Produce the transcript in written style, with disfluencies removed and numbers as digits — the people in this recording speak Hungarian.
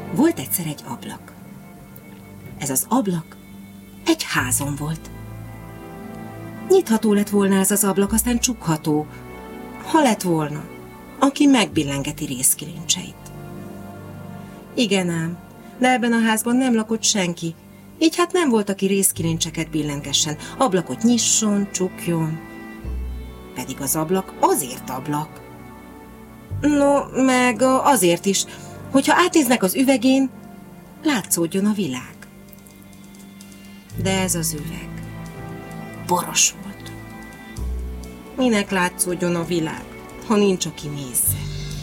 Volt egyszer egy ablak. Ez az ablak egy házon volt. Nyitható lett volna ez az ablak, aztán csukható, ha lett volna, aki megbillengeti részkilincseit. Igen ám, de ebben a házban nem lakott senki, így hát nem volt, aki részkilincseket billengessen, ablakot nyisson, csukjon. Pedig az ablak azért ablak. No, meg azért is, hogyha átnéznek az üvegén, látszódjon a világ. De ez az üveg poros volt. Minek látszódjon a világ, ha nincs, aki nézze?